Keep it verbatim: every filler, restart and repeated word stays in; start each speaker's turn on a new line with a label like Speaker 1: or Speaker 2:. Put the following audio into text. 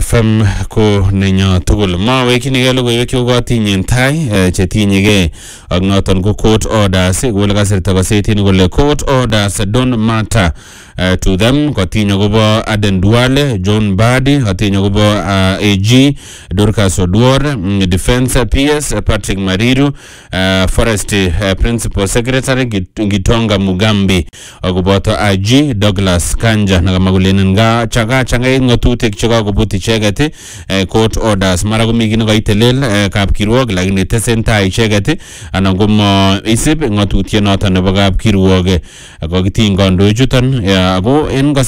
Speaker 1: F M ko nenyo tugul ma wekini gelo go yekyo go tinyen tai che tinyege ak noton ko court orders go le kasirta ko setin go le court orders don't matter uh, to them ko tinyo go bo Aden Duale John Badi ko tinyo go bo uh, A G Dorcas Oduor mm, Defense P S Patrick Mariru uh, Forest uh, Principal Secretary Gitonga Mugambi go boto I G Douglas Kanja na magulenen nga chaga changa ngotutik chega go buti chegete uh, court orders mara go migino go itelel uh, kap kirwog lakini tesenta ichegete anan go mo isib ngotutye noton nebo kap kirwog go gitingondo chuton uh, go en